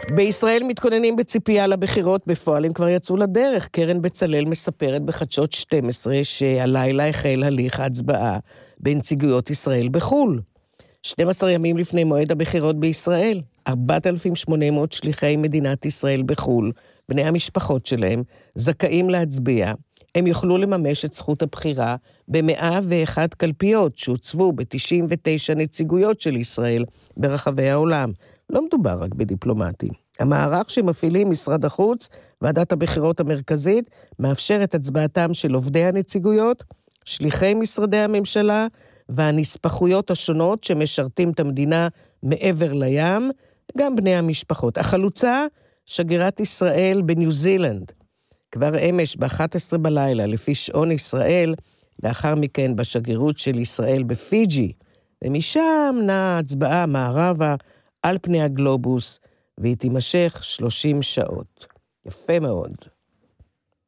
בישראל מתכוננים בציפייה לבחירות, בפועל הם כבר יצאו לדרך. קרן בצלאל מספרת בחדשות 12 שהלילה החל הליך ההצבעה בנציגויות ישראל בחול. 12 ימים לפני מועד הבחירות בישראל, 4,800 שליחי מדינת ישראל בחול, בני המשפחות שלהם, זכאים להצביע. הם יוכלו לממש את זכות הבחירה ב-101 קלפיות שהוצבו ב-99 נציגויות של ישראל ברחבי העולם. לא מדובר רק בדיפלומטים. המערך שמפעילים משרד החוץ, ועדת הבחירות המרכזית, מאפשר את הצבעתם של עובדי הנציגויות, שליחי משרדי הממשלה, והנספחויות השונות שמשרתים את המדינה מעבר לים, גם בני המשפחות. החלוצה, שגרירת ישראל בניו זילנד, כבר אמש ב-11 בלילה, לפי שעון ישראל, לאחר מכן בשגרירות של ישראל בפיג'י, ומשם נעה הצבעה מערבה על פני הגלובוס, והיא תימשך 30 שעות. יפה מאוד.